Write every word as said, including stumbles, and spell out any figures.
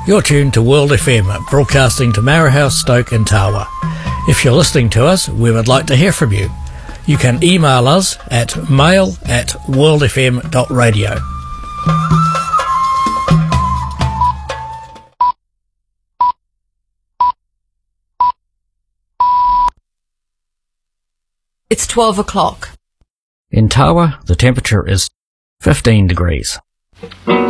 You're tuned to World F M, broadcasting to Marahouse, Stoke and Tawa. If you're listening to us, we would like to hear from you. You can email us at mail at worldfm dot radio. It's twelve o'clock. In Tawa, the temperature is fifteen degrees.